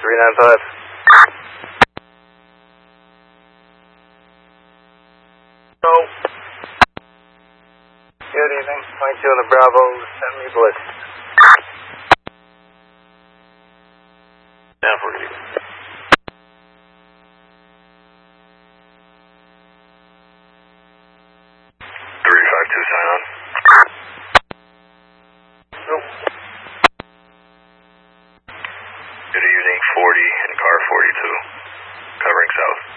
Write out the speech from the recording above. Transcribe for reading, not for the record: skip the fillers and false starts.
395. So, good evening. Point 2 on the Bravo, send me blitz. Down for good evening. 352, sign on. Nope. Good evening, 40 and car 42, covering south.